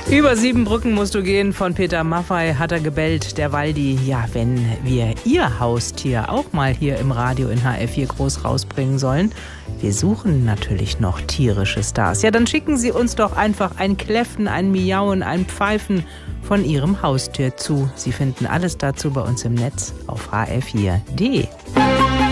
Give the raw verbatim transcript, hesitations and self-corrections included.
Über sieben Brücken musst du gehen, von Peter Maffay hat er gebellt, der Waldi. Ja, wenn wir Ihr Haustier auch mal hier im Radio in H R vier groß rausbringen sollen, wir suchen natürlich noch tierische Stars. Ja, dann schicken Sie uns doch einfach ein Kläffen, ein Miauen, ein Pfeifen von Ihrem Haustier zu. Sie finden alles dazu bei uns im Netz auf h r vier punkt d e.